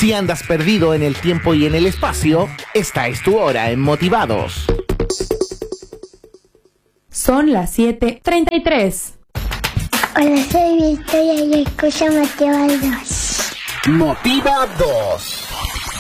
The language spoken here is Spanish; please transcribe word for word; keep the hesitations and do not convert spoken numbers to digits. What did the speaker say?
Si andas perdido en el tiempo y en el espacio, esta es tu hora en Motivados. Son las siete treinta y tres. Hola, soy Victoria y escucho Motivados. Motivados.